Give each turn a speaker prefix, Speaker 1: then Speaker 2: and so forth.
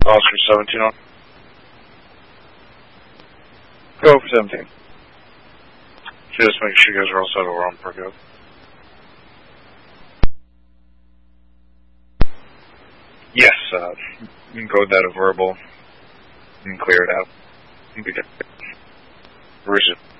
Speaker 1: Oscar 17 on. Go for 17. Just make sure you guys are all settled around per go. Yes, you can go with that a verbal and clear it out. You can get it.